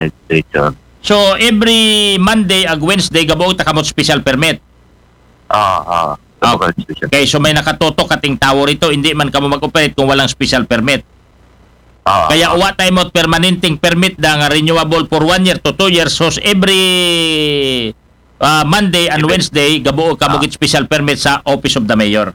administration. So every Monday ag Wednesday gabuo ta kamot special permit. Okay, so may nakatutok kating tawo rito, hindi man kamo mag-operate kung walang special permit. Kaya uwa tayo mo permanenteng permit da nga renewable for 1 year to 2 years. So every Monday and Wednesday gabuo ka mo special permit sa Office of the Mayor.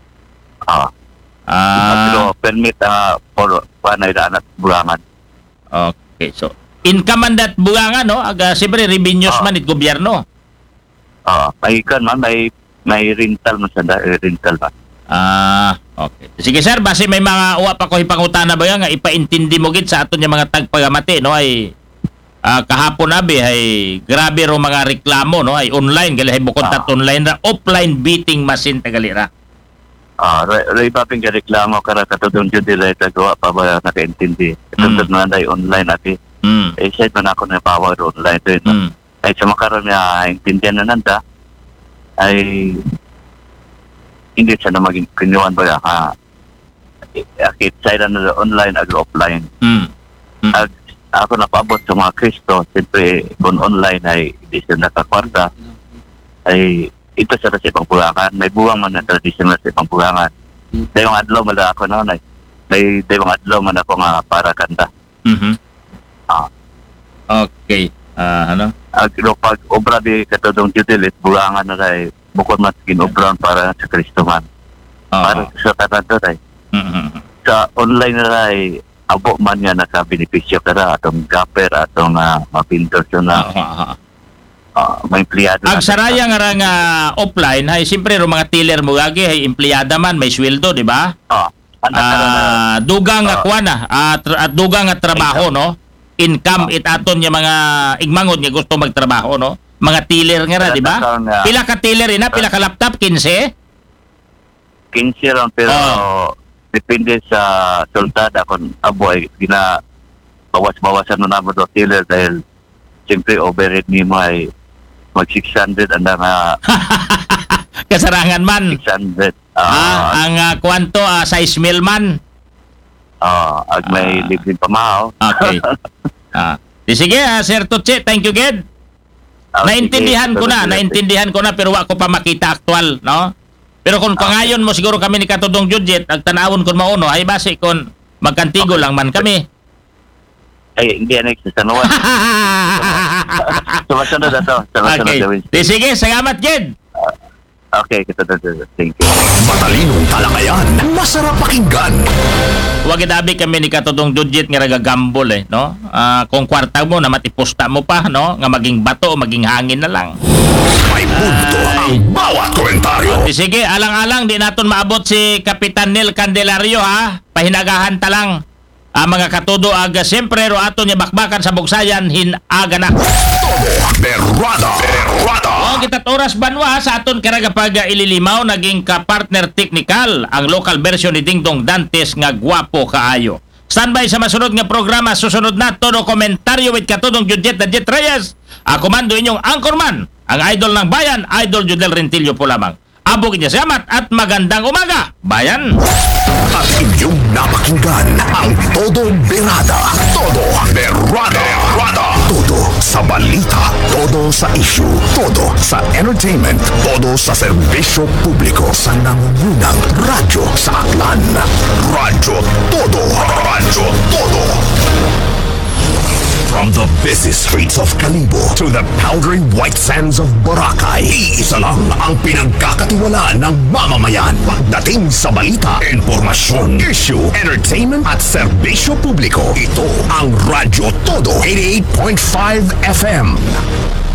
Pero permit for panay anak bulangan. Okay, so income man that bulangan, no? Aga siyempre revenues man it gobyerno. May kan man may rental man sa rental ba. Okay. Sige sir, base may mga uwa pa ko ipangutana ba nga ipaintindi mo gid sa aton yung mga tagpagamati, no? Ay kahapon abi ay grabe ro mga reklamo, no? Ay online gali hay bukod tat online ra, offline beating machine tagalira. Ray paping reklamo kara katudong jud dili tagawa pa ba nakaintindi. Katudong na day online ati. Side man ako na power online din. Ay sa makaroon na intindihan na nanda ay hindi siya na maging kinuwan ba akit side na online ag offline. Ako napabot sa mga Kristo, siyempre kung online ay hindi siya nakakwarta, ay ito sa ibang bulangan. May buwang man na traditional sa ibang bulangan. Dayong adlaw man ako noon ay may dayong adlaw man ako nga para kanta. Okay. Ano? Pag obra di katudong utilit, bulangan na rin bukod mas kinobran para sa Kristo man. Para sa tatanda rin. Sa online na rin, abo man nga nakabenepisyo ka na atong gapper, atong mapintor siya na may empleyado. Ang saraya nga offline, ay siyempre mga tiller mo gagi, ay empleyada man, may sweldo, di ba? Dugang nga kuwana, at dugang nga trabaho, no? Income itaton niya mga igmangod nga gusto magtrabaho, no? Mga tiller nga ra, di ba? Pila ka tiller ina, pila ka laptop, 15? 15 ron, pero depende sa sultada kung aboy, bawas-bawasan mo naman do tiller dahil siyempre overhead ni mo ay mag 600 ang nga kasarangan man. 600. Ang kwanto, size mill man. Ag may libreng pamahaw. Okay. Sige, Sir Tutsi, thank you, Ged. Naintindihan ko na, pero wa ko pa makita aktual, no? Pero kung pangayon mo siguro kami ni Katudong Judget, agtanawon kun mauno, ay base kun magkantigo lang man kami. Ay, hindi yan sa nuwan. Sumasunod na to. Okay. Sige, salamat, Ged. Okay, thank you. Matalinong talakayan, masarap pakinggan. Huwag idabi kami ni Katudong Judget nga nagagambol no? Kung kwarta mo na matipusta mo pa, no? Nga maging bato o maging hangin na lang. May punto ang bawat komentaryo. Sige, alang-alang, di naton maabot si Kapitan Nel Candelario, ha? Pahinagahan ta lang. Mga katudo aga siyempre ro ato niya bakbakan sa bugsayan hinaga na. Berrada. Kita oras banwa sa aton karaga pag ililimaw naging ka-partner technical ang local version ni Dingdong Dantes nga gwapo kaayo. Standby sa masunod nga programa, susunod na todo komentaryo with Katudong Judget na Jet Reyes. Ako man do inyong anchorman, ang idol ng bayan, Idol Judel Rentillo po lamang. Abog niya salamat at magandang umaga, bayan! At inyong napakinggan ang Todo Berada. Todo Berada. Todo sa balita. Todo sa issue. Todo sa entertainment. Todo sa serbisyo publiko. Sa nangungunang radyo sa Aklan. Radyo Todo. Radyo Todo. From the busy streets of Kalibo to the powdery white sands of Boracay, iisa lang ang pinagkakatiwalaan ng mamamayan pagdating sa balita, informasyon, issue, entertainment at serbisyo publiko. Ito ang Radyo Todo 88.5 FM.